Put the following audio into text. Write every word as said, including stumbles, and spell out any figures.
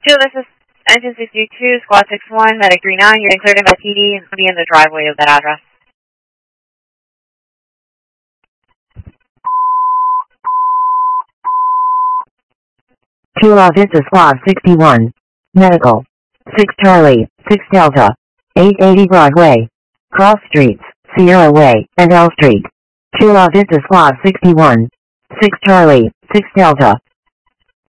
Two, this is Engine sixty-two, Squad six one, Medic three nine. You're cleared in by P D and be in the driveway of that address. Chula Vista Squad sixty-one. Medical. six Charlie, six Delta. eight eighty Broadway. Cross Streets, Sierra Way, and L Street. Chula Vista Squad sixty-one. six Charlie, six Delta.